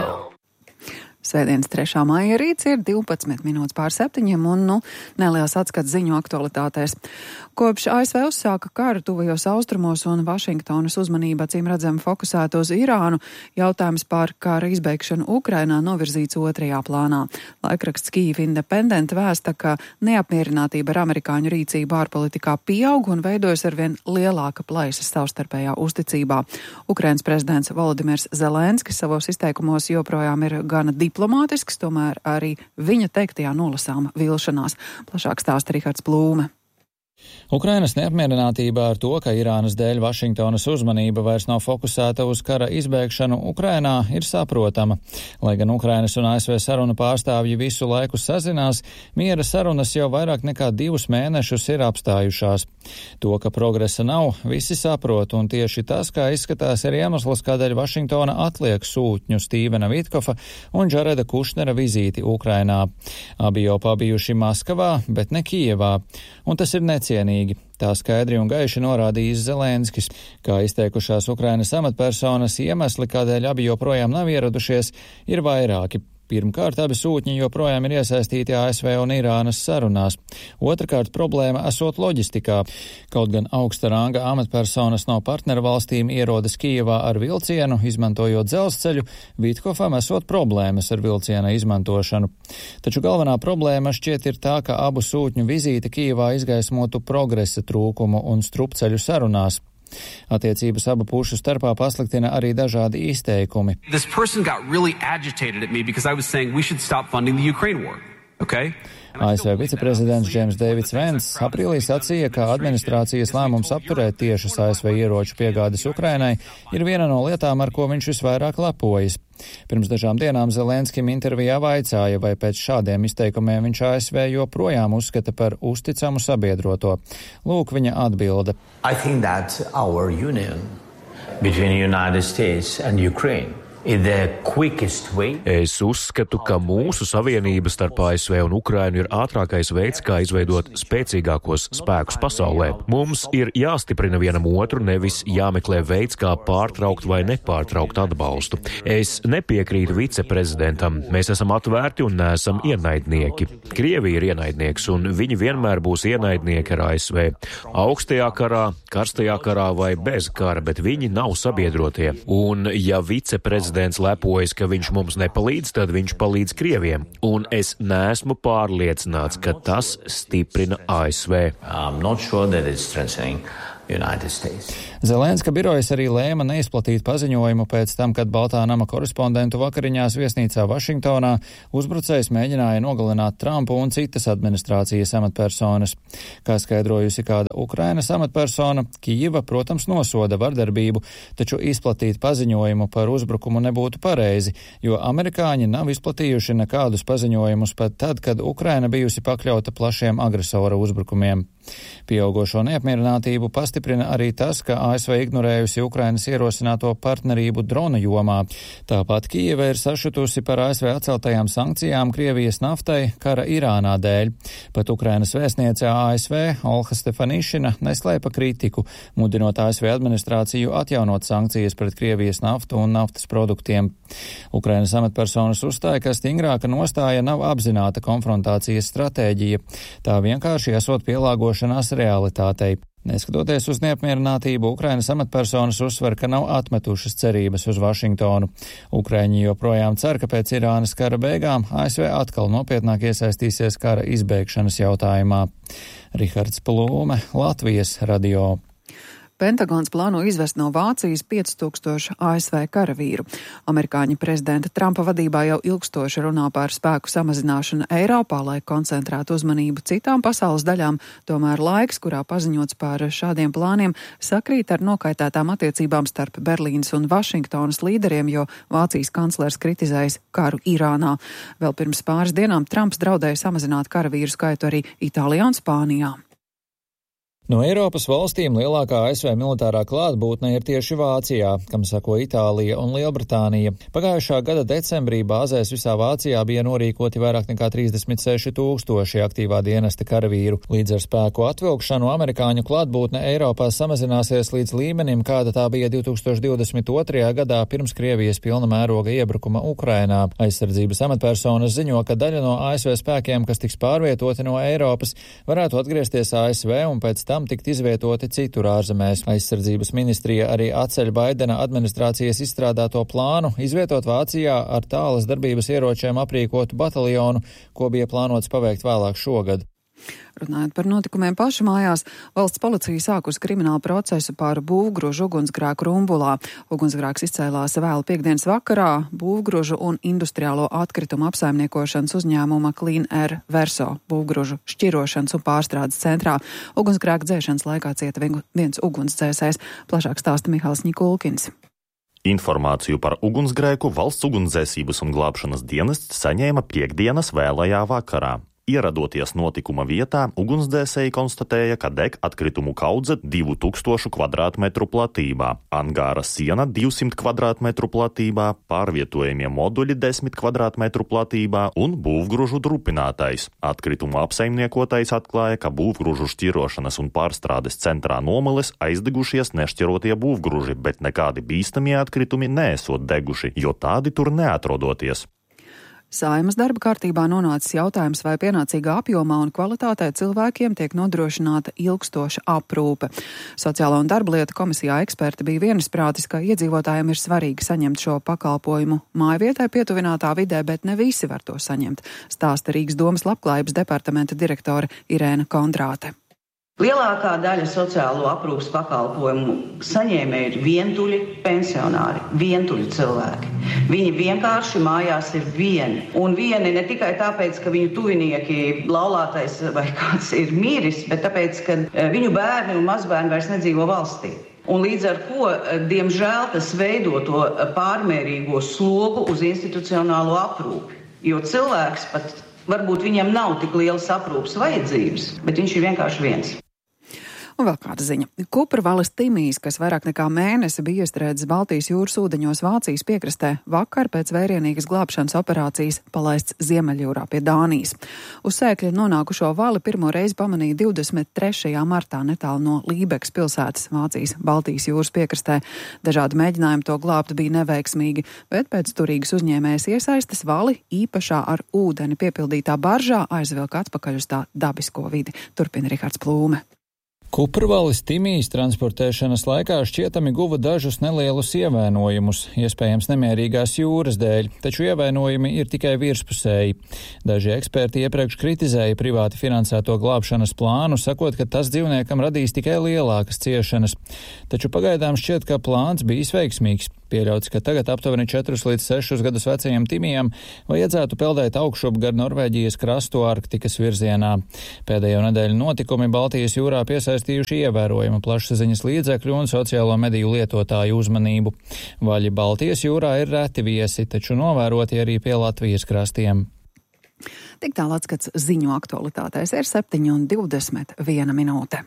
Svētdienas 3. maija rīts ir 12 minūtes pār 7 un, neliels atskats ziņu aktualitātēs. Kopš ASV uzsāka karu tuvajos austrumos un Vašingtonas uzmanība acīm redzam fokusēta uz Irānu, jautājums par kara izbeigšanu Ukrainā novirzīts otrajā plānā. Laikraksts Kyiv Independent vēsta, ka neapmierinātība ar amerikāņu rīcību ārpolitikā pieaug un veidojas arvien lielāka plaisa savstarpējā uzticībā. Ukrainas prezidents Volodimirs Zelenskis savos izteikumos joprojām ir gana diplomātisks, tomēr arī viņa teiktajā nolasāma vilšanās. Plašāk stāsta Rihards Plūme. Ukrainas neapmierinātība ar to, ka Irānas dēļ Vašingtonas uzmanība vairs nav fokusēta uz kara izbēgšanu Ukrainā, ir saprotama. Lai gan Ukrainas un ASV sarunu pārstāvji visu laiku sazinās, miera sarunas jau vairāk nekā 2 mēnešus ir apstājušās. To, ka progresa nav, visi saprot, un tieši tas, kā izskatās, ir iemesls, kādēļ Vašingtona atliek sūtņu Stīvena Vitkofa un Džareda Kušnera vizīti Ukrainā. Abi jau pabijuši Maskavā, bet ne Kijevā, un tas ir necienīgi. Tā skaidri un gaiši norādījis Zelenskis, kā izteikušās Ukrainas amatpersonas iemesli, kādēļ abi joprojām nav ieradušies, ir vairāki. Pirmkārt, abi sūtņi joprojām ir iesaistīti ASV un Irānas sarunās. Otrakārt, problēma esot loģistikā. Kaut gan augsta ranga amatpersonas no partneru valstīm ierodas Kijevā ar vilcienu, izmantojot dzelzceļu, Vitkofam esot problēmas ar vilciena izmantošanu. Taču galvenā problēma šķiet ir tā, ka abu sūtņu vizīte Kijevā izgaismotu progresa trūkumu un strupceļu sarunās. Attiecības abu pušu starpā pasliktina arī dažādi izteikumi. ASV viceprezidents Džeims Deivids Vents aprīlī sacīja, ka administrācijas lēmums apturēt tiešas ASV ieroču piegādes Ukrainai ir viena no lietām, ar ko viņš visvairāk lepojas. Pirms dažām dienām Zelenskim intervijā vaicāja, vai pēc šādiem izteikumiem viņš ASV joprojām uzskata par uzticamu sabiedroto. Lūk viņa atbilde. I think that our union between the United States and Ukraine Es uzskatu, ka mūsu savienība starp ASV un Ukrainu ir ātrākais veids, kā izveidot spēcīgākos spēkus pasaulē. Mums ir jāstiprina vienam otru, nevis jāmeklē veids, kā pārtraukt vai nepārtraukt atbalstu. Es nepiekrītu viceprezidentam. Mēs esam atvērti un neesam ienaidnieki. Krievija ir ienaidnieks, un viņi vienmēr būs ienaidnieki ar ASV. Augstajā karā, karstajā karā vai bez kara, bet viņi nav sabiedrotie. Un ja viceprezidents lepojas, ka viņš mums nepalīdz, tad viņš palīdz Krieviem. Un es neesmu pārliecināts, ka tas stiprina ASV. Zelenska birojas arī lēma neizplatīt paziņojumu pēc tam, kad Baltā nama korespondentu vakariņās viesnīcā Vašingtonā uzbrucējs mēģināja nogalināt Trumpu un citas administrācijas amatpersonas. Kā skaidrojusi kāda Ukrainas amatpersona, Kijiva, protams, nosoda vardarbību, taču izplatīt paziņojumu par uzbrukumu nebūtu pareizi, jo amerikāņi nav izplatījuši nekādus paziņojumus pat tad, kad Ukraina bijusi pakļauta plašiem agresora uzbrukumiem. Pieaugošo neapmierinātību pastiprina arī tas, ka ASV ignorējusi Ukrainas ierosināto partnerību drona jomā. Tāpat Kijeva ir sašutusi par ASV atceltajām sankcijām Krievijas naftai kara Irānā dēļ. Pat Ukrainas vēstniece ASV Olha Stefanišina neslēpa kritiku, mudinot ASV administrāciju atjaunot sankcijas pret Krievijas naftu un naftas produktiem. Ukrainas amatpersonas uzstāja, ka stingrāka nostāja nav apzināta konfrontācijas stratēģija. Tā vienkārši esot pielāgošanās realitātei. Neskatoties uz neapmierinātību, Ukrainas amatpersonas uzsver, ka nav atmetušas cerības uz Vašingtonu. Ukraiņi joprojām cer, ka pēc Irānas kara beigām ASV atkal nopietnāk iesaistīsies kara izbeigšanas jautājumā. Rihards Plūme, Latvijas radio. Pentagons plāno izvest no Vācijas 5000 ASV karavīru. Amerikāņu prezidenta Trumpa vadībā jau ilgstoši runā par spēku samazināšanu Eiropā, lai koncentrētu uzmanību citām pasaules daļām. Tomēr laiks, kurā paziņots par šādiem plāniem, sakrīt ar nokaitētām attiecībām starp Berlīnas un Vašingtonas līderiem, jo Vācijas kanclers kritizējis karu Irānā. Vēl pirms pāris dienām Trumps draudēja samazināt karavīru skaitu arī Itālijā un Spānijā. No Eiropas valstīm lielākā ASV militārā klātbūtne ir tieši Vācijā, kam sako Itālija un Lielbritānija. Pagājušā gada decembrī bāzēs visā Vācijā bija norīkoti vairāk nekā 36 000 aktīvā dienesta karavīru. Līdz ar spēku atvilkšanu amerikāņu klātbūtne Eiropā samazināsies līdz līmenim, kāda tā bija 2022. gadā pirms Krievijas pilna mēroga iebrukuma Ukrainā. Aizsardzības amatpersonas ziņo, ka daļa no ASV spēkiem, kas tiks pārvietoti no Eiropas, varētu atgriezties ASV un pēc tam tikt izvietoti citur ārzemēs. Aizsardzības ministrija arī atceļ Baidena administrācijas izstrādāto plānu izvietot Vācijā ar tālas darbības ieročiem aprīkotu bataljonu, ko bija plānots paveikt vēlāk šogad. Runājot par notikumiem pašmājās, valsts policija sākus kriminālu procesu par būvgružu ugunsgrēku Rumbulā. Ugunsgrēks izcēlās vēl piekdienas vakarā būvgružu un industriālo atkritumu apsaimniekošanas uzņēmuma Clean Air Verso būvgružu šķirošanas un pārstrādes centrā. Ugunsgrēka dzēšanas laikā cieta viens ugunsdzēsējs. Plašāk stāsta Mihāls Ņikulkins. Informāciju par ugunsgrēku valsts ugunsdzēsības un glābšanas dienests saņēma piekdienas vēlajā vakarā. Ieradoties notikuma vietā, ugunsdzēsēji konstatēja, ka deg atkritumu kaudze 2000 kvadrātmetru platībā, angāra siena 200 kvadrātmetru platībā, pārvietojamie moduļi 10 kvadrātmetru platībā un būvgružu drupinātais. Atkritumu apsaimniekotais atklāja, ka būvgružu šķirošanas un pārstrādes centrā Nomeles aizdegušies nešķirotie būvgruži, bet nekādi bīstamie atkritumi neesot deguši, jo tādi tur neatrodoties. Saeimas darba kārtībā nonācis jautājums, vai pienācīgā apjomā un kvalitātē cilvēkiem tiek nodrošināta ilgstoša aprūpe. Sociālo un darba lietu komisijā eksperti bija vienisprātis, ka iedzīvotājiem ir svarīgi saņemt šo pakalpojumu mājvietai pietuvinātā vidē, bet ne visi var to saņemt, stāsta Rīgas domas labklājības departamenta direktore Irēna Kondrāte. Lielākā daļa sociālo aprūpas pakalpojumu saņēmēji ir vientuļi pensionāri, vientuļi cilvēki. Viņi vienkārši mājās ir vieni. Un vieni ne tikai tāpēc, ka viņu tuvinieki, laulātais vai kāds ir miris, bet tāpēc, ka viņu bērni un mazbērni vairs nedzīvo valstī. Un līdz ar ko, diemžēl, tas veido to pārmērīgo slogu uz institucionālo aprūpi. Jo cilvēks pat, varbūt viņam nav tik lielas aprūpas vajadzības, bet viņš ir vienkārši viens. Un vēl kāda ziņa. Kuprvalis Timijs, kas vairāk nekā mēnesi bija iestrēdzis Baltijas jūras ūdeņos Vācijas piekrastē, vakar pēc vērienīgas glābšanas operācijas palaists Ziemeļjūrā pie Dānijas. Uz sēkļa nonākušo vali pirmo reizi pamanīja 23. martā netālu no Lībekas pilsētas Vācijas Baltijas jūras piekrastē. Dažādi mēģinājumi to glābt bija neveiksmīgi, bet pēc turīgas uzņēmējas iesaistes vali īpašā ar ūdeni piepildītā baržā aizvilka atpakaļ uz tā dabisko vidi. Turpina Rihards Plūme. Kuprvalis Timijs transportēšanas laikā šķietami guva dažus nelielus ievainojumus, iespējams nemierīgās jūras dēļ, taču ievainojumi ir tikai virspusēji. Daži eksperti iepriekš kritizēja privāti finansēto glābšanas plānu, sakot, ka tas dzīvniekam radīs tikai lielākas ciešanas. Taču pagaidām šķiet, ka plāns bijis veiksmīgs. Pieļauts, ka tagad aptuveni 4 līdz 6 gadus vecajam Timijam vajadzētu peldēt augšup gar Norvēģijas krastu Arktikas virzienā. Pēdējo nedēļu notikumi Baltijas jūrā piesaistījuši ievērojumu plašsaziņas līdzekļu un sociālo mediju lietotāju uzmanību. Vaļi Baltijas jūrā ir reti viesi, taču novēroti arī pie Latvijas krastiem. Tik tālu atskats ziņu aktualitātēs ir 7:21 minūte.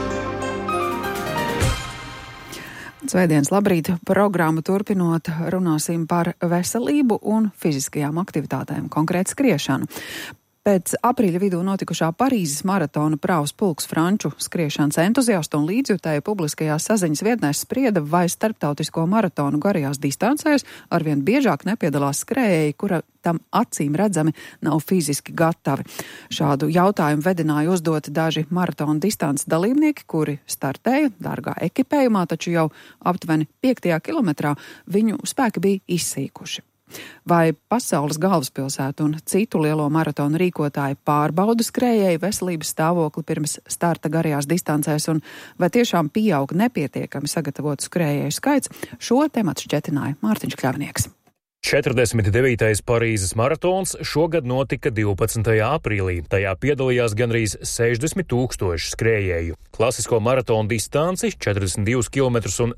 Svētdienas labrīt programmu turpinot, runāsim par veselību un fiziskajām aktivitātēm, konkrēti skriešanu. Pēc aprīļa vidū notikušā Parīzes maratona Pravs pulks franču skriešanas entuziastu un līdzjutēju publiskajās saziņas vietnēs sprieda, vai starptautisko maratonu garajās distancēs arvien biežāk nepiedalās skrējēji, kura tam acīm redzami nav fiziski gatavi. Šādu jautājumu vedināja uzdot daži maratona distances dalībnieki, kuri startēja dārgā ekipējumā, taču jau aptuveni 5. kilometrā viņu spēki bija izsīkuši. Vai pasaules galvaspilsētu un citu lielo maratonu rīkotāji pārbauda skrējēju veselības stāvokli pirms starta garajās distancēs un vai tiešām pieaug nepietiekami sagatavotu skrējēju skaits, šo tematu šķetināja Mārtiņš Kļavnieks. 49. Parīzes maratons šogad notika 12. aprīlī. Tajā piedalījās gandrīz 60 000 skrējēju. Klasisko maratonu distanci 42 km un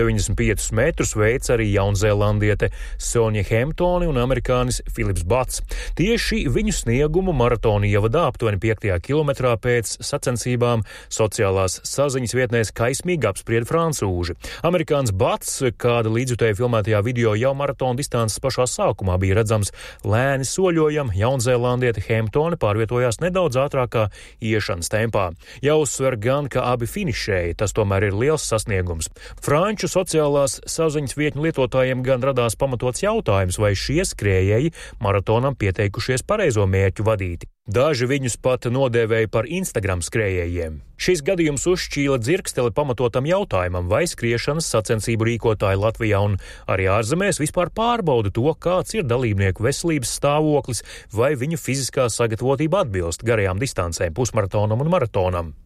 195 metrus veic arī jaunzēlandiete Sonja Hemptone un amerikānis Filips Bats. Tieši viņu sniegumu maratonu ievadā aptuveni 5. kilometrā pēc sacensībām sociālās saziņas vietnēs kaismīgi apsprieda francūži. Amerikānis Bats, kāda līdzjutēja filmētajā video jau maratonu distances pašā sākumā bija redzams lēni soļojam, jaunzēlandiete Hemptone pārvietojās nedaudz ātrākā iešanas tempā. Jāuzsver gan, ka abi finišēja, tas tomēr ir liels sasniegums. Franču sociālās saziņas vietņu lietotājiem gan radās pamatots jautājums, vai šie skrējēji maratonam pieteikušies pareizo mērķu vadīti. Daži viņus pat nodēvēja par Instagram skrējējiem. Šis gadījums uzšķīla dzirksteli pamatotam jautājumam, vai skriešanas sacensību rīkotāji Latvijā un arī ārzemēs vispār pārbauda to, kāds ir dalībnieku veselības stāvoklis, vai viņu fiziskā sagatavotība atbilst garajām distancēm, pusmaratonam un maratonam.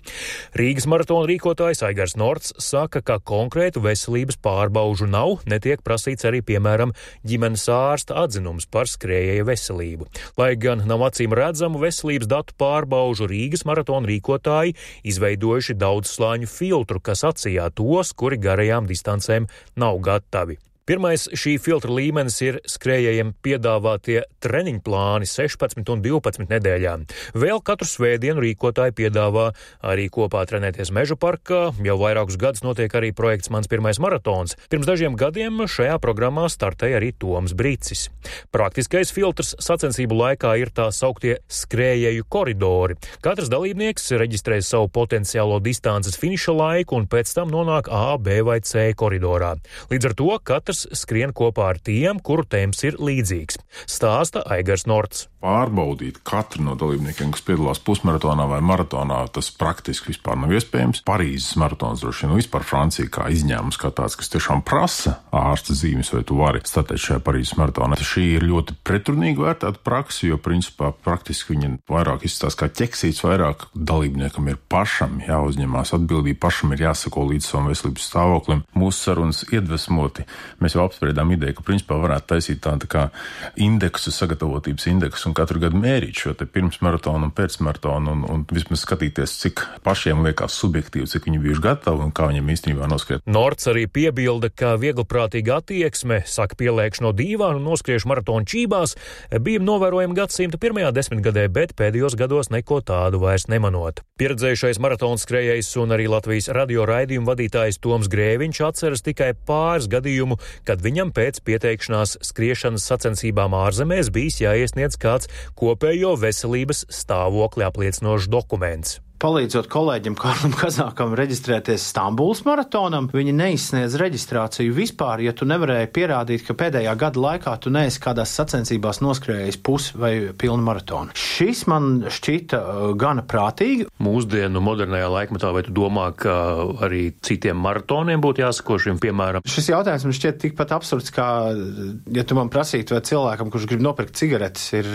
Rīgas maratona rīkotājs Aigars Norts saka, ka konkrētu veselības pārbaužu nav, netiek prasīts arī, piemēram, ģimenes ārsta atzinums par skrējēja veselību. Lai gan nav acīm redzamu veselības datu pārbaužu, Rīgas maratona rīkotāji izveidojuši daudzslāņu filtru, kas atsijā tos, kuri garajām distancēm nav gatavi. Pirmais šī filtra līmenis ir skrējējiem piedāvātie treniņu plāni 16 un 12 nedēļām. Vēl katru svētdienu rīkotāji piedāvā arī kopā trenēties Meža parkā. Jau vairākus gadus notiek arī projekts Mans pirmais maratons. Pirms dažiem gadiem šajā programmā startēja arī Toms Bricis. Praktiskais filtrs sacensību laikā ir tā sauktie skrējēju koridori. Katrs dalībnieks reģistrē savu potenciālo distances finiša laiku un pēc tam nonāk A, B vai C koridorā. Līdz ar to katrs skrien kopā ar tiem, kuru temps ir līdzīgs. Stāsta Aigars Norts. Pārbaudīt katru no dalībniekiem, kas piedalās pusmaratonā vai maratonā, tas praktiski vispār nav iespējams. Parīzes maratons droši vien vispār Francija kā izņēmums, kā tāds, kas tiešām prasa ārsta zīmes, vai tu vari startēt šajā Parīzes maratonā. Šī ir ļoti pretrunīgi vērtēta praksa, jo principā praktiski viņa vairāk izstāsta kā ķeksīts, vairāk dalībniekam ir pašam jāuzņemās atbildība, pašam ir jāsako līdz savam veselības stāvoklim. Mūsu sarunas iedvesmoti. Mēs jau apspriedām ideju, ka principā varētu taisīt tādu kā indeksu, sagatavotības indeksu un katru gadu mērīt šo te pirms maratonu un pēc maratonu un vismaz skatīties, cik pašiem liekas subjektīvi, cik viņi bijuši gatavi un kā viņiem īstenībā noskriet. Norts arī piebilda, ka vieglprātīga attieksme, saka pieliekš no dīvāna un noskriež maratonu čībās, bija novērojama gadsimta pirmajā desmitgadē, bet pēdējos gados neko tādu vairs nemanot. Pieredzējušais maratonu skrējējs un arī Latvijas radio raidījumu vadītājs Toms Grēviņš atceras tikai pāris gadījumu, kad viņam pēc pieteikšanās skriešanas sacensībām ārzemēs bijis jāiesniedz kāds kopējo veselības stāvokli apliecinošs dokuments. Palīdzot kolēģim Kārlim Kazākam reģistrēties Stambulas maratonam, viņi neizsniedz reģistrāciju vispār, ja tu nevarēji pierādīt, ka pēdējā gada laikā tu neesi kādās sacensībās noskrējis pusi vai pilnu maratonu. Šis man šķita gana prātīgi. Mūsdienu modernajā laikmetā vai tu domā, ka arī citiem maratoniem būtu jāsako šim piemēram? Šis jautājums man šķiet tikpat absurds, kā, ja tu man prasītu, vai cilvēkam, kurš grib nopirkt cigaretes, ir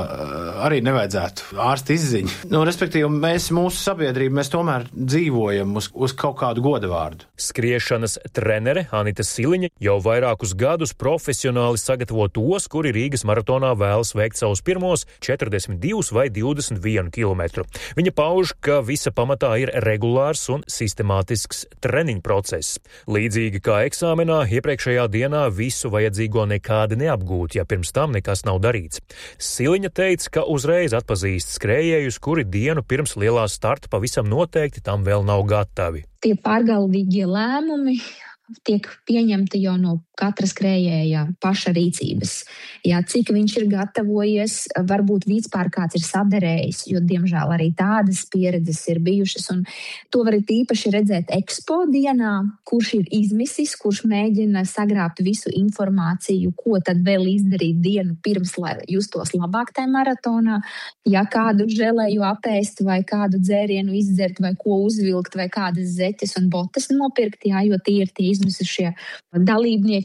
arī nevajadzētu ārsta izziņa. Respektīvi, mūsu sabiedrība, mēs tomēr dzīvojam uz kaut kādu godavārdu. Skriešanas trenere Anita Siliņa jau vairākus gadus profesionāli sagatavo tos, kuri Rīgas maratonā vēlas veikt savus pirmos 42 vai 21 kilometru. Viņa pauž, ka visa pamatā ir regulārs un sistemātisks treniņu process. Līdzīgi kā eksāmenā, iepriekšējā dienā visu vajadzīgo nekādi neapgūt, ja pirms tam nekas nav darīts. Siliņa teica, ka uzreiz atpazīst skrējējus, kuri dienu pirms lielās starta pavisam noteikti tam vēl nav gatavi. Tie pārgalvīgie lēmumi tiek pieņemti jau no katra skrējēja paša rīcības. Jā, cik viņš ir gatavojies, varbūt vispār kāds ir saderējis, jo, diemžēl, arī tādas pieredzes ir bijušas. Un to var īpaši redzēt ekspo dienā, kurš ir izmisis, kurš mēģina sagrābt visu informāciju, ko tad vēl izdarīt dienu pirms, lai justos labāk tajā maratonā. Ja kādu želeju apēst vai kādu dzērienu izdzert vai ko uzvilkt vai kādas zeķes un botas nopirkt, jā, jo tie ir tie izmisušie dalībnieki,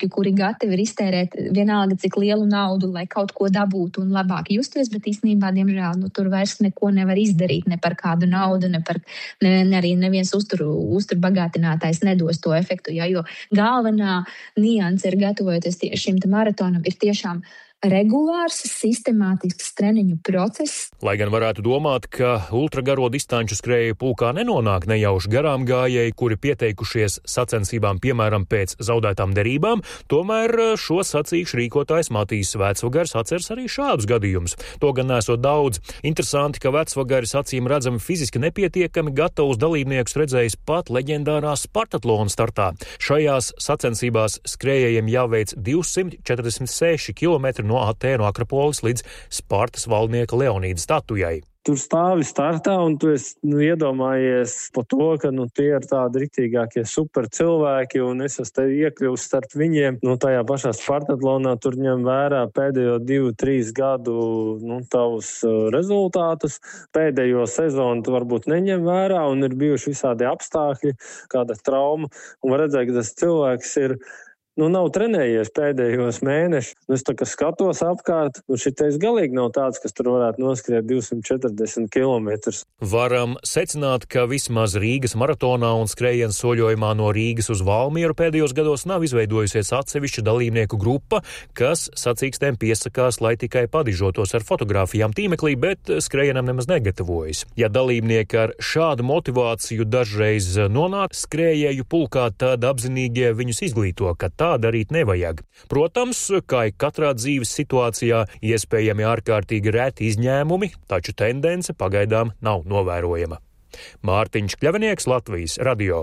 politiķu, kuri gatavi ir iztērēt vienalga cik lielu naudu, lai kaut ko dabūtu un labāk justies, bet īstenībā, diemžēl, tur vairs neko nevar izdarīt, ne par kādu naudu, arī neviens uzturbagātinātājs nedos to efektu, jo galvenā nianse ir gatavojoties šim maratonam ir tiešām regulārs, sistemātisks treniņu process. Lai gan varētu domāt, ka ultragaro distanču skrēju pulkā nenonāk nejauši garām gājēji, kuri pieteikušies sacensībām, piemēram, pēc zaudētām derībām, tomēr šo sacīkšu rīkotājs Matīs Vecvagars atceras arī šādus gadījumus. To gan nesot daudz. Interesanti, ka Vecvagaris acīm redzami fiziski nepietiekami gatavus dalībniekus redzējis pat leģendārā Spartatlona startā. Šajās sacensībās skrējējiem jāveic 246 km no Atēnu Akropolis līdz Spartas valdnieka Leonīda statujai. Tur stāvi startā un tu esi iedomājies par to, ka tie ir tādi riktīgākie super cilvēki un es esmu te iekļuvis starp viņiem. Tajā pašā Spartatlonā tur ņem vērā pēdējo 2-3 gadu tavus rezultātus. Pēdējo sezonu tu varbūt neņem vērā un ir bijuši visādi apstākļi, kāda trauma. Un var redzēt, ka tas cilvēks ir nav trenējies pēdējos mēnešus. Es tā kā skatos apkārt, šitais galīgi nav tāds, kas tur varētu noskriet 240 km. Varam secināt, ka vismaz Rīgas maratonā un skrējiens soļojumā no Rīgas uz Valmieru pēdējos gados nav izveidojusies atsevišķa dalībnieku grupa, kas sacīkstēm piesakās, lai tikai padižotos ar fotogrāfijām tīmeklī, bet skrējienam nemaz negatavojas. Ja dalībnieki ar šādu motivāciju dažreiz nonāk skrējēju pulkā, tad apzinīgie viņus izglīto, ka tā darīt nevajag. Protams, kā katrā dzīves situācijā, iespējami ārkārtīgi reti izņēmumi, taču tendence pagaidām nav novērojama. Mārtiņš Kļavinieks, Latvijas radio.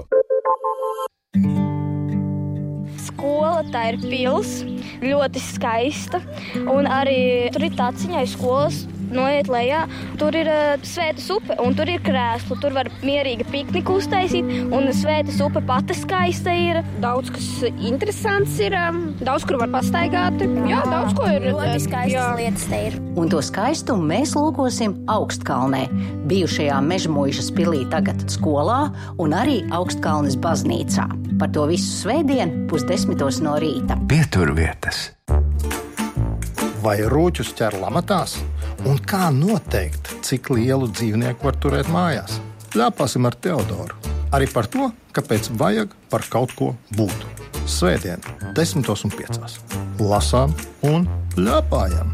Skola, tā ir pils, ļoti skaista, un arī tur ir taciņai skolas. Noiet lejā, tur ir Svētas upe, un tur ir krēslu, tur var mierīgi pikniku uztaisīt, un Svētas upe pati skaista ir. Daudz, kas interesants ir, daudz, kur var pastaigāt. Jā, daudz, ko ir. Ļoti skaistas lietas te ir. Un to skaistumu mēs lūkosim Augstkalnē, bijušajā Mežmuižas pilī tagad skolā, un arī Augstkalnes baznīcā. Par to visu svētdien 9:30 no rīta. Pieturvietas. Vai rūķus ķer lamatās? Un kā noteikt, cik lielu dzīvnieku var turēt mājās? Ļāpāsim ar Teodoru. Arī par to, kāpēc vajag par kaut ko būt. Svētdien, 10:05. Lasām un ļāpājam!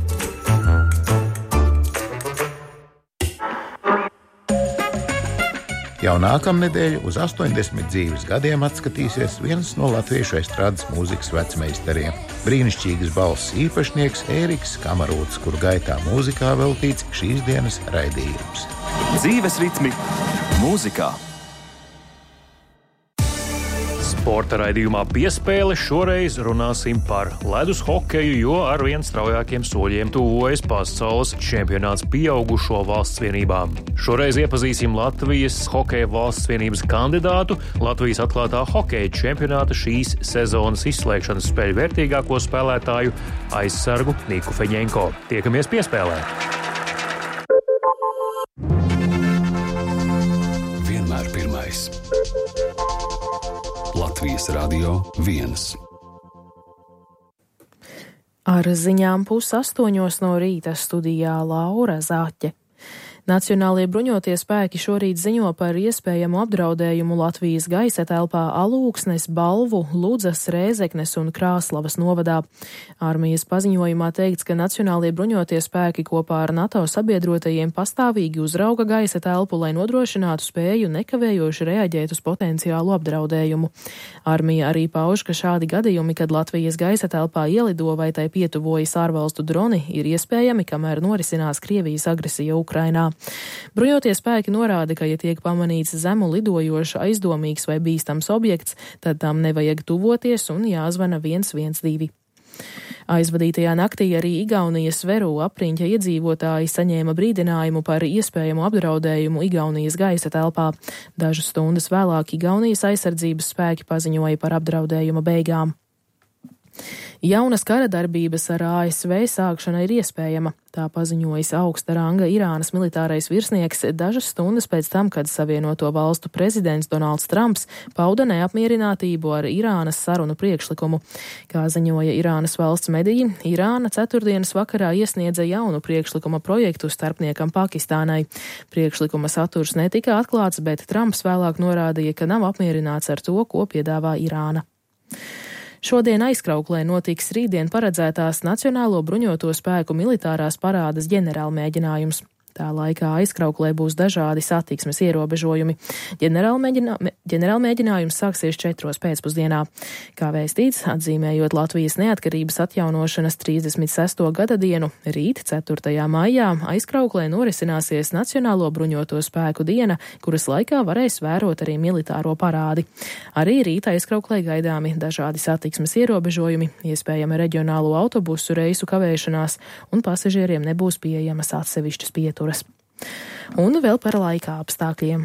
Jau nākamnedēļ uz 80 dzīves gadiem atskatīsies viens no latviešu estrādes mūzikas vecmeistariem. Brīnišķīgas balss īpašnieks Ēriks Kamarots, kur gaitā mūzikā veltīts šīs dienas raidījums. Dzīves ritmi mūzikā. Sporta raidījumā Piespēle šoreiz runāsim par ledus hokeju, jo ar vien straujākiem soļiem tuvojas pasaules čempionāts pieaugušo valsts vienībām. Šoreiz iepazīsim Latvijas hokeja valsts vienības kandidātu, Latvijas atklātā hokeja čempionāta šīs sezonas izslēgšanas spēļu vērtīgāko spēlētāju aizsargu Niku Feņenko. Tiekamies Piespēlē! Vienmēr pirmais. Latvijas radio 1. Ar ziņām 7:30 no rīta studijā Laura Zāķe. Nacionālie bruņotie spēki šorīt ziņo par iespējamu apdraudējumu Latvijas gaisa telpā Alūksnes, Balvu, Ludzas, Rēzeknes un Krāslavas novadā. Armijas paziņojumā teikts, ka Nacionālie bruņotie spēki kopā ar NATO sabiedrotajiem pastāvīgi uzrauga gaisa telpu, lai nodrošinātu spēju nekavējoši reaģēt uz potenciālu apdraudējumu. Armija arī pauž, ka šādi gadījumi, kad Latvijas gaisa telpā ielido vai tai pietuvojas ārvalstu droni, ir iespējami, kamēr norisinās Krievijas agresija Ukrainā. Bruņotie spēki norāda, ka, ja tiek pamanīts zemu lidojošs, aizdomīgs vai bīstams objekts, tad tam nevajag tuvoties un jāzvana 112. Aizvadītajā naktī arī Igaunijas Veru apriņķa iedzīvotāji saņēma brīdinājumu par iespējamu apdraudējumu Igaunijas gaisa telpā. Dažas stundas vēlāk Igaunijas aizsardzības spēki paziņoja par apdraudējuma beigām. Jaunas kara darbības ar ASV sākšana ir iespējama. Tā paziņojis augsta ranga Irānas militārais virsnieks dažas stundas pēc tam, kad Savienoto valstu prezidents Donalds Trumps pauda neapmierinātību ar Irānas sarunu priekšlikumu. Kā ziņoja Irānas valsts mediji, Irāna ceturtdienas vakarā iesniedza jaunu priekšlikuma projektu starpniekam Pakistānai. Priekšlikuma saturs netika atklāts, bet Trumps vēlāk norādīja, ka nav apmierināts ar to, ko piedāvā Irāna. Šodien Aizkrauklē notiks rītdien paredzētās Nacionālo bruņoto spēku militārās parādes ģenerālmēģinājums. Tā laikā Aizkrauklē būs dažādi satiksmes ierobežojumi. Ģenerālmēģinājums sāksies 4 pēcpusdienā. Kā vēstīts, atzīmējot Latvijas neatkarības atjaunošanas 36. gada dienu, rīt 4. maijā Aizkrauklē norisināsies Nacionālo bruņoto spēku diena, kuras laikā varēs vērot arī militāro parādi. Arī rīt Aizkrauklē gaidāmi dažādi satiksmes ierobežojumi, iespējama reģionālo autobusu reisu kavēšanās un pasažieriem nebūs pieejamas atsevišķas pieturas. Un vēl par laika apstākļiem.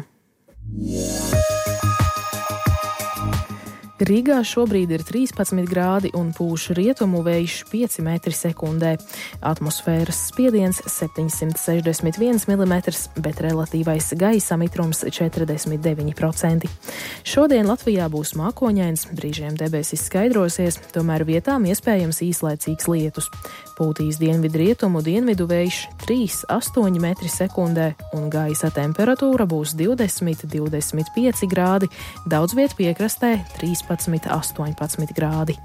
Rīgā šobrīd ir 13 grādi un pūš rietumu vējš 5 metri sekundē. Atmosfēras spiediens 761 mm, bet relatīvais gaisa mitrums 49%. Šodien Latvijā būs mākoņains, brīžiem debesis skaidrosies, tomēr vietām iespējams īslaicīgs lietus. Pūtīs dienvidu dienvidu vējš 3,8 metri sekundē un gaisa temperatūra būs 20–25 grādi, daudz viet piekrastē 13–18 grādi.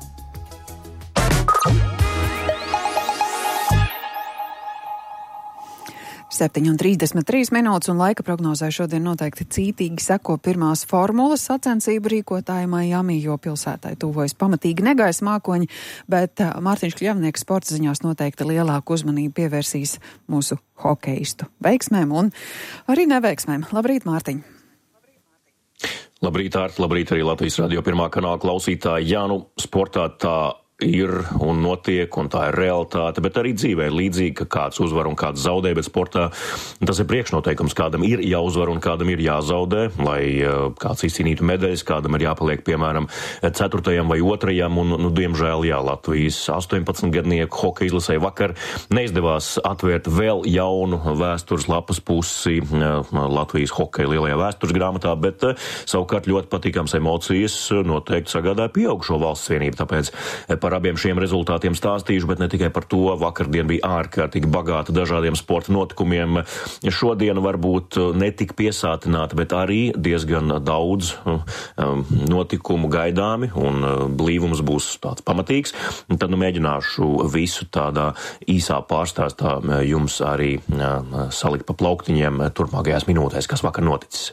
Septiņi un 33 minūtes un laika prognozē šodien noteikti cītīgi seko pirmās formulas sacensību rīkotāji Miami, jo pilsētai tuvojas pamatīgi negaisa mākoņi, bet Mārtiņš Kļavnieks sporta ziņās noteikti lielāku uzmanību pievērsīs mūsu hokeistu veiksmēm un arī neveiksmēm. Labrīt, Mārtiņ! Labrīt, Ārti, labrīt arī Latvijas radio pirmā kanāla klausītāji. Jā, sportā tā ir un notiek, un tā ir realitāte, bet arī dzīvē ir līdzīgi, ka kāds uzvar un kāds zaudē, bet sportā tas ir priekšnoteikums, kādam ir jāuzvar un kādam ir jāzaudē, lai kāds izcīnītu medaļas, kādam ir jāpaliek, piemēram, 4. vai 2. un diemžēl, Latvijas 18-gadnieku hokeja izlasē vakar neizdevās atvērt vēl jaunu vēstures lapas pusi Latvijas hokeja lielajā vēstures grāmatā, bet savukārt ļoti patīkams emocijas noteikti sagādāja pieaugušo valsts vienību, tāpēc par abiem šiem rezultātiem stāstīšu, bet ne tikai par to. Vakardien bija ārkārtīgi bagāta dažādiem sporta notikumiem. Šodien varbūt netik piesātināta, bet arī diezgan daudz notikumu gaidāmi un blīvums būs tāds pamatīgs. Tad mēģināšu visu tādā īsā pārstāstā jums arī salikt pa plauktiņiem turpmākajās minūtēs, kas vakar noticis.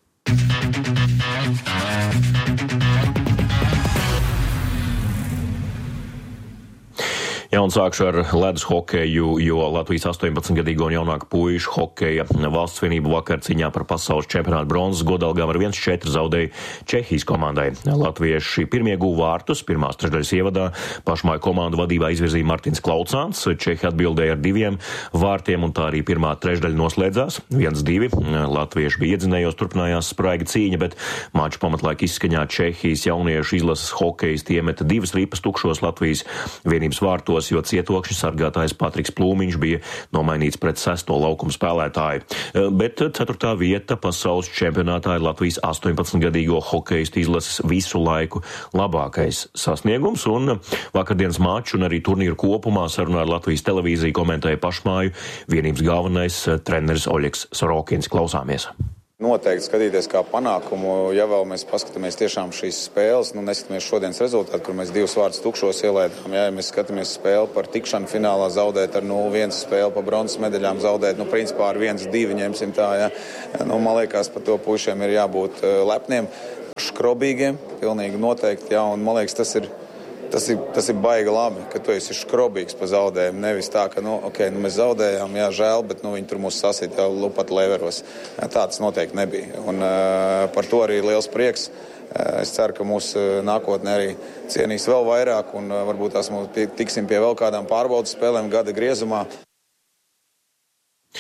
Jā, un sākšu ar ledus hokeju, jo Latvijas 18-gadīgo un jaunāku puišu hokeja valsts vienība vakar cīņā par pasaules čempionātu bronzas godalgām ar 1-4 zaudēja Čehijas komandai. Latvieši pirmie guva vārtus, pirmās trešdaļas ievadā pašmāju komandu vadībā izvirzīja Martins Klaucāns, Čehi atbildēja ar 2 vārtiem, un tā arī pirmā trešdaļa noslēdzās 1-2. Latvieši bija iedzinējos, turpinājās spraiga cīņa, bet maču pamatlaika izskaņā Čehijas jauniešu izlases hokejisti iemeta 2 ripas tukšos Latvijas vienības vārtos, jo cietokšņa sargātājs Patriks Plūmiņš bija nomainīts pret 6. laukumu spēlētāju. Bet 4. vieta pasaules čempionātā ir Latvijas 18-gadīgo hokejistu izlases visu laiku labākais sasniegums, un vakardienas maču un arī turnīru kopumā sarunā ar Latvijas televīziju komentēja pašmāju vienības galvenais treneris Oļegs Sorokins. Klausāmies! Noteikti skatīties kā panākumu, ja vēl mēs paskatāmies tiešām šīs spēles, neskatāmies šodienas rezultātu, kur mēs 2 vārdus tukšos ielaidām. Ja mēs skatāmies spēli par tikšanu finālā zaudēt ar 0-1, spēli par bronzas medaļām zaudēt, principā ar 1-2 ņemsim tā, ja. Man liekas, par to puišiem ir jābūt lepniem, škrobīgiem, pilnīgi noteikti, ja, un man liekas, tas ir baigi labi, ka tu esi škrobīgs pa zaudējumu, nevis tā, ka, mēs zaudējām, jā, žēl, bet, viņi tur mūs sasīt jau lupat leveros. Tā tas noteikti nebija. Un par to arī liels prieks. Es ceru, ka mūs nākotnē arī cienīs vēl vairāk, un varbūt tās mums tiksim pie vēl kādām pārbaudas spēlēm gada griezumā.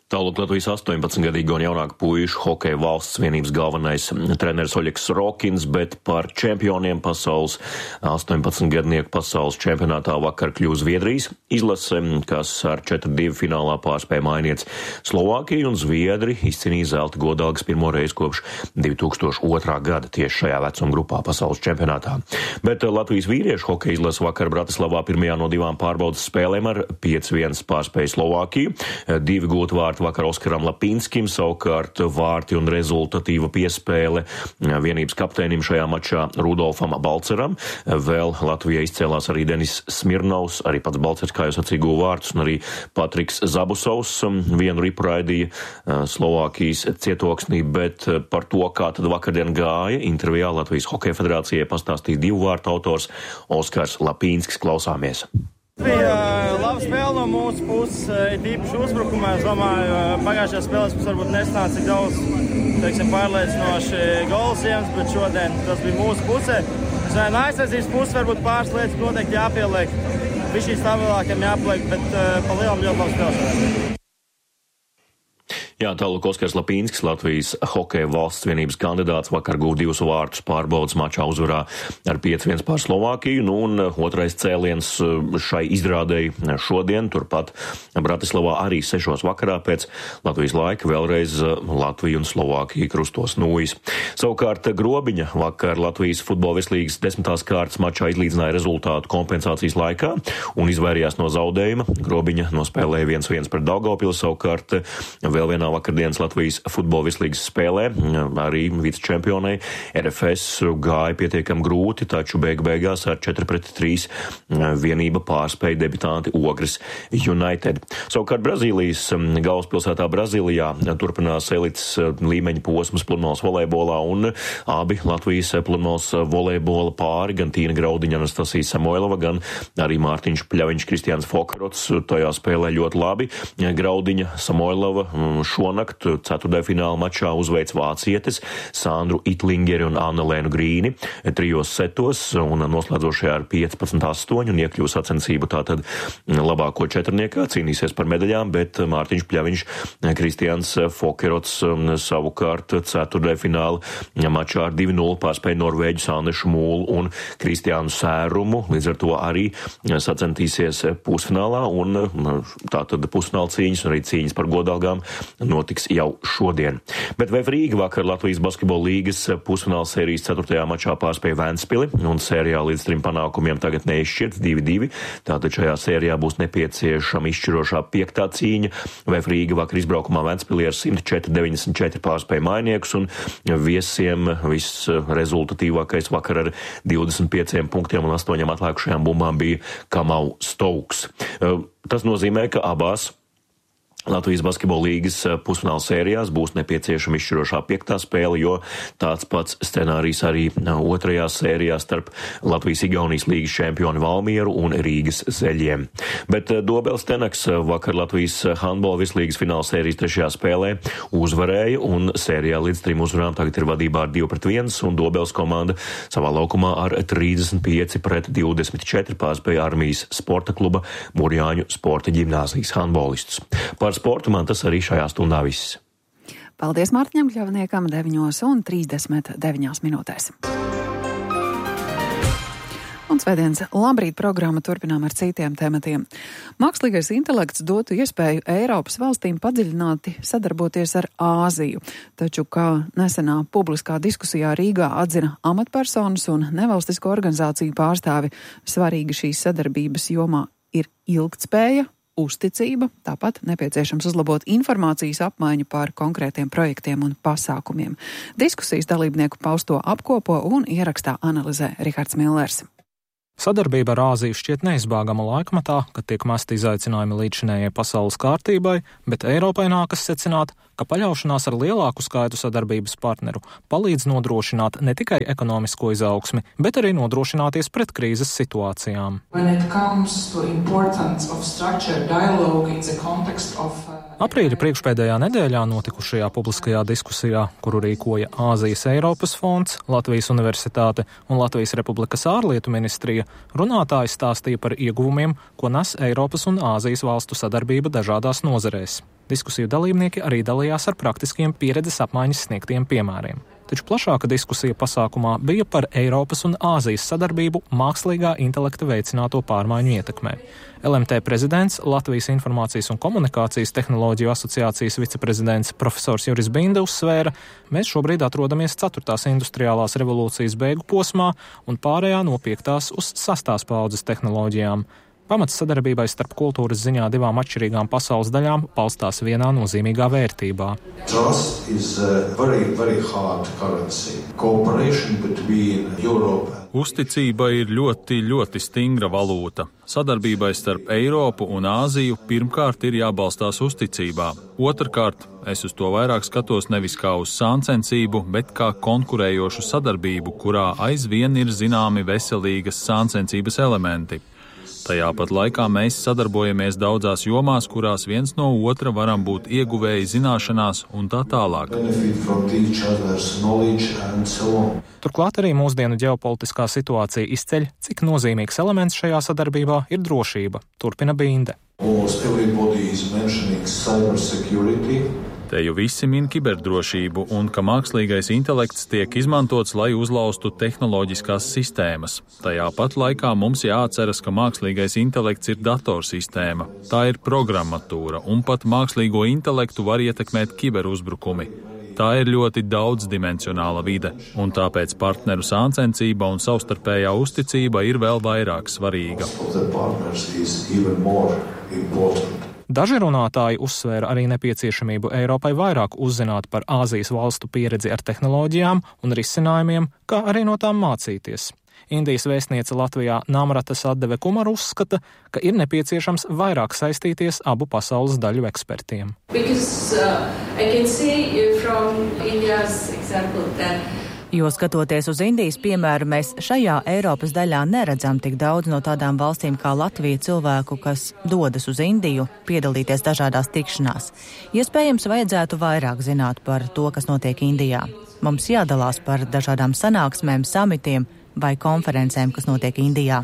Tālāk Latvijas 18-gadīgo un jaunāku puišu hokeja valsts vienības galvenais treneris Oļegs Rokins, bet par čempioniem pasaules 18-gadnieku pasaules čempionātā vakar kļūs Zviedrijas izlase, kas ar 4-2 finālā pārspēja Mainieci Slovākiju, un Zviedri izcīnīja zelta godalgas pirmo reizi kopš 2002. gada tieši šajā vecuma grupā pasaules čempionātā. Bet Latvijas vīriešu hokeja izlase vakar Bratislavā pirmajā no 2 pārbaudas spēlēm ar 5-1 pārspēja Slovākiju. 2 gūti vārti vakar Oskaram Lapīnskim, savukārt vārti un rezultatīva piespēle vienības kapteinim šajā mačā Rudolfam Balceram. Vēl Latvijai izcēlās arī Denis Smirnovs, arī pats Balcers, kā jau sacīja, guva vārtus, un arī Patriks Zabusovs vienu ripu raidīja Slovākijas cietoksnī, bet par to, kā tad vakardien gāja, intervijā Latvijas Hokeja federācijai pastāstīja 2 vārtu autors Oskars Lapīnskis. Klausāmies. Bija laba spēle no mūsu puses, tīpaši uzbrukumā. Es domāju, pagājušajā spēlēs mums varbūt nesnāca cik daudz, pārliecinoši gols iems, bet šodien tas bija mūsu pusē. No aizsardzības puses varbūt pāris lietas noteikti jāpieliek. Bišķī stabilākiem jāpaliek, bet pa lielam ļoti labi spēlēs. Jā, tālāk Oskars Lapīnskis, Latvijas hokeja valsts vienības kandidāts, vakar guva 2 vārtus pārbaudas mačā uzvarā ar 5-1 pār Slovākiju, un otrais cēliens šai izrādēji šodien, turpat Bratislavā arī 6 vakarā pēc Latvijas laika vēlreiz Latvija un Slovākija krustos nūjas. Savukārt Grobiņa vakar Latvijas futbola virslīgas 10. kārtas mačā izlīdzināja rezultātu kompensācijas laikā un izvairījās no zaudējuma. Grobiņa nospēlēja 1-1 pret Daugavpili, savukārt vēl vienā vakardienas Latvijas futbola virslīgas spēlē arī vicečempionai RFS gāja pietiekami grūti, taču beigās ar 4-3 vienība pārspēja debitanti Ogres United. Savukārt Brazīlijas galvaspilsētā Brazīlijā turpinās elites līmeņa posms pludmales volejbolā, un abi Latvijas pludmales volejbola pāri, gan Tīna Graudiņa, Anastasija Samoilova, gan arī Mārtiņš Pļaviņš, Kristiāns Fokerots tajā spēlē ļoti labi. Graudiņa, Samoilova šonakt 4. fināla mačā uzveic vācietes Sandru Itlingeri un Annelēnu Grīni 3 setos un noslēdzošajā ar 15-8 un iekļūs sacensību tātad labāko četrniekā, cīnīsies par medaļām, bet Mārtiņš Pļaviņš, Kristiāns Fokerots savukārt 4. fināla mačā ar 2-0 pārspēja Norvēģu Sandešu Mūlu un Kristiānu Sērumu, līdz ar to arī sacentīsies pusfinālā, un tātad pusfināla cīņas un arī cīņas par godalgām notiks jau šodien. Bet VF Rīga vakar Latvijas basketbola līgas pusfināla sērijas 4. mačā pārspēja Ventspili, un sērijā līdz 3 panākumiem tagad neizšķirts 2-2. Tātad šajā sērijā būs nepieciešama izšķirošā 5. cīņa. VF Rīga vakar izbraukumā Ventspilī ar 104-94 pārspēja Mainiekus, un viesiem viss rezultatīvākais vakar ar 25 punktiem un 8 atlikušajām bumbām bija Kamau Stouks. Tas nozīmē, ka abās Latvijas basketbola līgas pusfināla sērijās būs nepieciešama izšķirošā 5. spēle, jo tāds pats scenārijs arī 2. sērijā starp Latvijas-Igaunijas līgas čempioni Valmieru un Rīgas Zeļiem. Bet Dobels Tenaks vakar Latvijas handbola virslīgas fināla sērijas 3. spēlē uzvarēja, un sērijā līdz 3 uzvarām tagad ir vadībā ar 2-1, un Dobels komanda savā laukumā ar 35-24 pārspēja Armijas sporta kluba Burjāņu sporta ģimnāzijas handbolistus. Par sportu man tas arī šajā stundā viss. Paldies Mārtiņam Kļavniekam 9:39 minūtēs. Un svētdienas labrīt programma turpinām ar citiem tematiem. Mākslīgais intelekts dotu iespēju Eiropas valstīm padziļināti sadarboties ar Āziju. Taču, kā nesenā publiskā diskusijā Rīgā atzina amatpersonas un nevalstisko organizāciju pārstāvi, svarīgi šīs sadarbības jomā ir ilgtspēja, uzticība, tāpat nepieciešams uzlabot informācijas apmaiņu par konkrētiem projektiem un pasākumiem. Diskusijas dalībnieku pausto apkopo un ierakstā analizē Rihards Millers. Sadarbība ar Āziju šķiet neizbēgama laikmatā, kad tiek mesti izaicinājumi līdzinējai pasaules kārtībai, bet Eiropai nākas secināt, ka paļaušanās ar lielāku skaitu sadarbības partneru palīdz nodrošināt ne tikai ekonomisko izaugsmi, bet arī nodrošināties pret krīzes situācijām. Aprīļa priekšpēdējā nedēļā notikušajā publiskajā diskusijā, kuru rīkoja Āzijas Eiropas fonds, Latvijas Universitāte un Latvijas Republikas ārlietu ministrija, runātāji stāstīja par ieguvumiem, ko nes Eiropas un Āzijas valstu sadarbība dažādās nozarēs. Diskusiju dalībnieki arī dalījās ar praktiskiem pieredzes apmaiņas sniegtiem piemēriem. Taču plašāka diskusija pasākumā bija par Eiropas un Āzijas sadarbību mākslīgā intelekta veicināto pārmaiņu ietekmē. LMT prezidents, Latvijas Informācijas un komunikācijas tehnoloģiju asociācijas viceprezidents profesors Juris Binda uzsvēra, mēs šobrīd atrodamies 4. industriālās revolūcijas beigu posmā un pārējā no 5. uz 6. paudzes tehnoloģijām. Pamats sadarbībai starp kultūras ziņā 2 atšķirīgām pasaules daļām balstās vienā nozīmīgā vērtībā. Trust is a very, very hard currency. Cooperation between Europe. Uzticība ir ļoti stingra valūta. Sadarbībai starp Eiropu un Āziju pirmkārt ir jābalstās uzticībā. Otrkārt, es uz to vairāk skatos nevis kā uz sāncensību, bet kā konkurējošu sadarbību, kurā aizvien ir zināmi veselīgas sāncensības elementi. Tajā pat laikā mēs sadarbojamies daudzās jomās, kurās viens no otra varam būt ieguvēji zināšanās un tā tālāk. Turklāt arī mūsdienu ģeopolitiskā situācija izceļ, cik nozīmīgs elements šajā sadarbībā ir drošība, turpina Binde. Te jau visi min kiberdrošību un ka mākslīgais intelekts tiek izmantots, lai uzlaustu tehnoloģiskās sistēmas. Tajā pat laikā mums jāatceras, ka mākslīgais intelekts ir datorsistēma. Tā ir programmatūra un pat mākslīgo intelektu var ietekmēt kiberuzbrukumi. Tā ir ļoti daudzdimensionāla vide, un tāpēc partneru sāncensība un savstarpējā uzticība ir vēl vairāk svarīga. Daži runātāji uzsvēra arī nepieciešamību Eiropai vairāk uzzināt par Āzijas valstu pieredzi ar tehnoloģijām un risinājumiem, kā arī no tām mācīties. Indijas vēstniece Latvijā Namrata Sadeve Kumar uzskata, ka ir nepieciešams vairāk saistīties abu pasaules daļu ekspertiem. Jo skatoties uz Indijas piemēru, mēs šajā Eiropas daļā neredzam tik daudz no tādām valstīm kā Latvija cilvēku, kas dodas uz Indiju piedalīties dažādās tikšanās. Iespējams, vajadzētu vairāk zināt par to, kas notiek Indijā. Mums jādalās par dažādām sanāksmēm, samitiem vai konferencēm, kas notiek Indijā.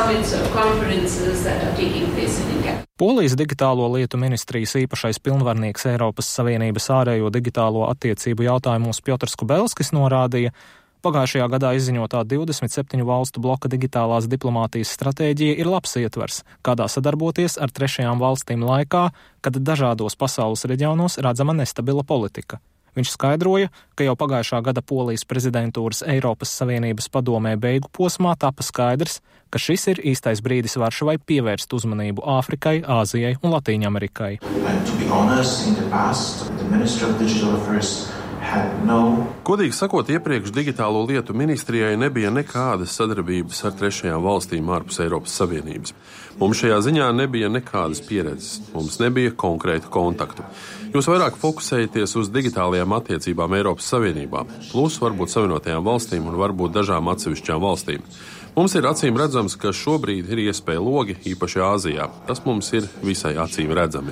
Polijas digitālo lietu ministrijas īpašais pilnvarnieks Eiropas Savienības ārējo digitālo attiecību jautājumos Piotrs Kubelskis norādīja, pagājušajā gadā izziņotā 27 valstu bloka digitālās diplomātijas stratēģija ir labs ietvers, kādā sadarboties ar trešajām valstīm laikā, kad dažādos pasaules reģionos redzama nestabila politika. Viņš skaidroja, ka jau pagājušā gada Polijas prezidentūras Eiropas Savienības padomē beigu posmā tapa skaidrs, ka šis ir īstais brīdis Varšavai pievērst uzmanību Āfrikai, Āzijai un Latīņamerikai. Godīgi sakot, iepriekš digitālo lietu ministrijai nebija nekādas sadarbības ar trešajām valstīm ārpus Eiropas Savienības. Mums šajā ziņā nebija nekādas pieredzes, mums nebija konkrētu kontaktu. Jūs vairāk fokusējaties uz digitālajām attiecībām Eiropas Savienībā, plus varbūt Savienotajām valstīm un varbūt dažām atsevišķām valstīm. Mums ir acīm redzams, ka šobrīd ir iespēja logi, īpaši Āzijā. Tas mums ir visai acīm redzami.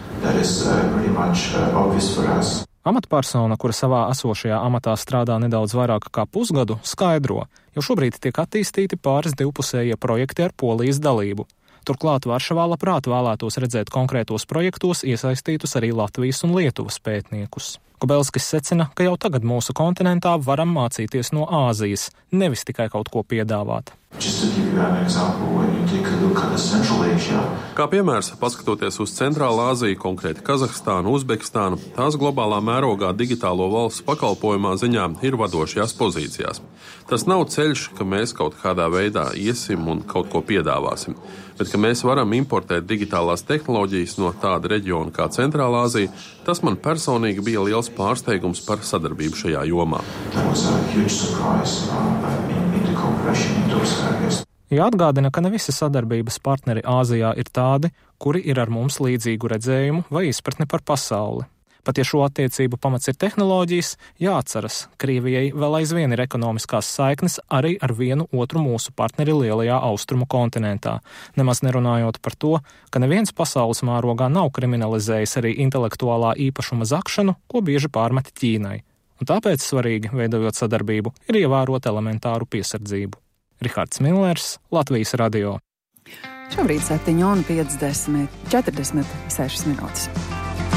Amatpersona, kura savā esošajā amatā strādā nedaudz vairāk kā pusgadu, skaidro, jo šobrīd tiek attīstīti pāris divpusējie projekti ar Polijas dalību. Turklāt Varšavā labprāt vēlētos redzēt konkrētos projektos iesaistītus arī Latvijas un Lietuvas pētniekus. Kubelskis secina, ka jau tagad mūsu kontinentā varam mācīties no Āzijas, nevis tikai kaut ko piedāvāt. Kā piemērs, paskatoties uz Centrālā Āziju, konkrēti Kazahstānu, Uzbekistānu, tās globālā mērogā digitālo valsts pakalpojumā ziņā ir vadošajās pozīcijās. Tas nav ceļš, ka mēs kaut kādā veidā iesim un kaut ko piedāvāsim, bet ka mēs varam importēt digitālās tehnoloģijas no tāda reģiona kā Centrālā Āzija, tas man personīgi bija liels pārsteigums par sadarbību šajā jomā. Jāatgādina, ka ne visi sadarbības partneri Āzijā ir tādi, kuri ir ar mums līdzīgu redzējumu vai izpratni par pasauli. Pat ja šo attiecību pamats ir tehnoloģijas, jāatceras, Krievijai vēl aizvien ir ekonomiskās saiknes arī ar vienu otru mūsu partneri lielajā austrumu kontinentā, nemaz nerunājot par to, ka neviens pasaules mērogā nav kriminalizējis arī intelektuālā īpašuma zakšanu, ko bieži pārmet Ķīnai. Un tāpēc svarīgi, veidojot sadarbību, ir ievērot elementāru piesardzību. Rihards Millers, Latvijas radio. Šobrīd 7:46 minūtes.